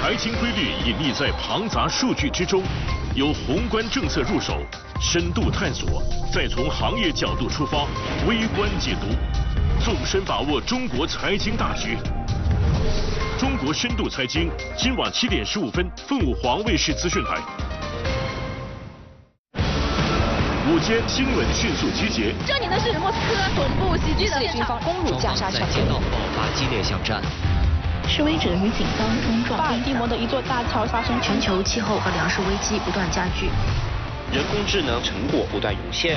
财经规律隐匿在庞杂数据之中，由宏观政策入手，深度探索，再从行业角度出发，微观解读，纵深把握中国财经大局。中国深度财经，今晚7点15分，凤凰卫视资讯台。午间新闻迅速集结。 这里呢是莫斯科总部袭击的军方攻入加沙小在街道爆发激烈巷战。 示威者与警方冲撞。 巴尔的摩的一座大桥发生。 全球气候和粮食危机不断加剧。 人工智能成果不断涌现。